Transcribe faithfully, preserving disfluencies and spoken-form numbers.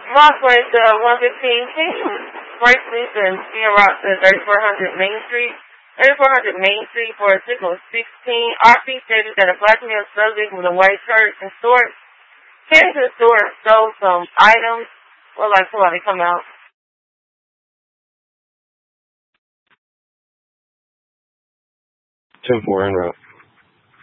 Walkway to one fifteen Price Street and Cedar Rock to thirty-four hundred Main Street. thirty-four hundred Main Street for a signal sixteen. R P stated that a black male subject with a white shirt and shorts came to the store and stole some items. Well, like somebody come out. ten four en route.